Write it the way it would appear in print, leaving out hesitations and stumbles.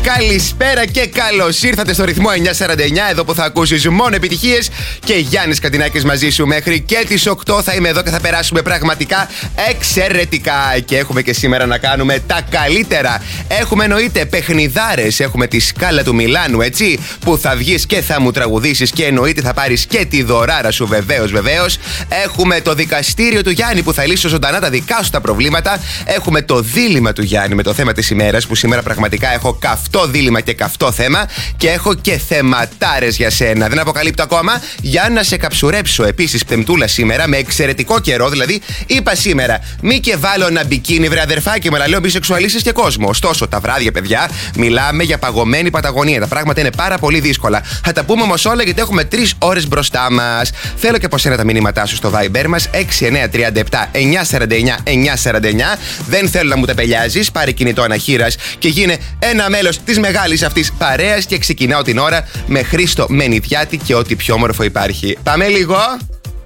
Καλησπέρα και καλώς ήρθατε στο ρυθμό 949, εδώ που θα ακούσεις μόνο επιτυχίες. Και Γιάννης Κατινάκης μαζί σου μέχρι και τις 8 θα είμαι εδώ και θα περάσουμε πραγματικά εξαιρετικά. Και έχουμε και σήμερα να κάνουμε τα καλύτερα. Έχουμε εννοείται παιχνιδάρες, έχουμε τη σκάλα του Μιλάνου, έτσι, που θα βγεις και θα μου τραγουδήσεις και εννοείται θα πάρεις και τη δωράρα σου, βεβαίως. Έχουμε το δικαστήριο του Γιάννη που θα λύσει ζωντανά τα δικά σου τα προβλήματα. Έχουμε το δίλημμα του Γιάννη με το θέμα της ημέρας, που σήμερα πραγματικά έχω καυτό δίλημμα και καυτό θέμα. Και έχω και θεματάρες για σένα. Δεν αποκαλύπτω ακόμα για να σε καψουρέψω. Επίσης, Πεμπτούλα σήμερα με εξαιρετικό καιρό. Δηλαδή, είπα σήμερα, μη και βάλω ένα μπικίνι, βρε αδερφάκι μου, αλλά λέω μπισεξουαλίστες και κόσμο. Ωστόσο, τα βράδια, παιδιά, μιλάμε για παγωμένη Παταγωνία. Τα πράγματα είναι πάρα πολύ δύσκολα. Θα τα πούμε όμως όλα γιατί έχουμε 3 ώρες μπροστά μας. Θέλω και από σένα τα μηνύματά σου στο Viber μας 6937 949 949. Δεν θέλω να μου τα πελιάζεις. Πάρε κινητό αναχείρας και γίνε ένα μέλος της μεγάλης αυτής παρέας. Και ξεκινάω την ώρα με Χρήστο Μενιδιάτη και ό,τι πιο όμορφο υπάρχει. Πάμε λίγο.